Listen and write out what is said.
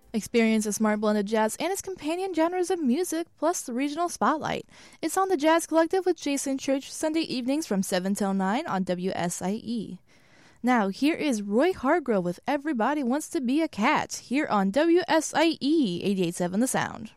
Experience a smart blend of jazz and its companion genres of music, plus the regional spotlight. It's on the Jazz Collective with Jason Church, Sunday evenings from 7 till 9 on WSIE. Now, here is Roy Hargrove with Everybody Wants to Be a Cat, here on WSIE 88.7 The Sound.